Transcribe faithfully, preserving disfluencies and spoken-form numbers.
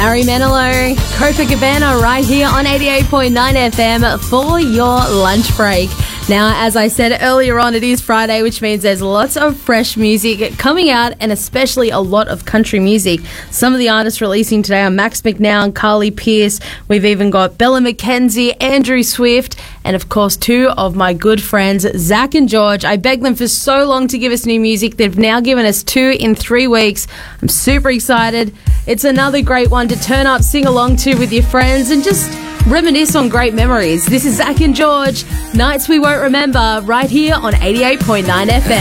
Barry Manilow, Copacabana right here on eighty-eight point nine F M for your lunch break. Now, as I said earlier on, it is Friday, which means there's lots of fresh music coming out and especially a lot of country music. Some of the artists releasing today are Max McNown, Carly Pearce. We've even got Bella McKenzie, Andrew Swift, and of course two of my good friends, Zach and George. I begged them for so long to give us new music. They've now given us two in three weeks. I'm super excited. It's another great one to turn up, sing along to with your friends and just reminisce on great memories. This is Zach and George, Nights We Won't Remember, right here on eighty-eight point nine F M.